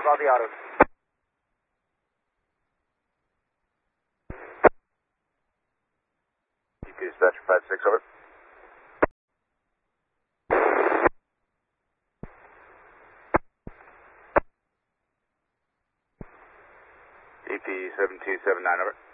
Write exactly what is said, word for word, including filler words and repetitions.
all the autos. E T dispatcher five six, over. E T seven two seven nine, over.